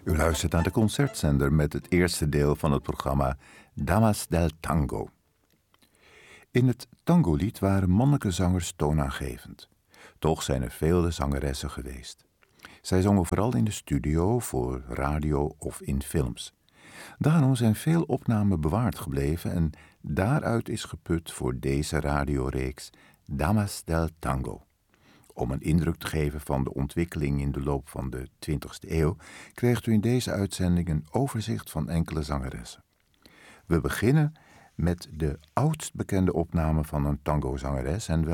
U luistert naar de Concertzender met het eerste deel van het programma Damas del Tango. In het tangolied waren mannelijke zangers toonaangevend. Toch zijn er vele zangeressen geweest. Zij zongen vooral in de studio, voor radio of in films. Daarom zijn veel opnamen bewaard gebleven en daaruit is geput voor deze radioreeks Damas del Tango. Om een indruk te geven van de ontwikkeling in de loop van de 20e eeuw krijgt u in deze uitzending een overzicht van enkele zangeressen. We beginnen met de oudst bekende opname van een tangozangeres en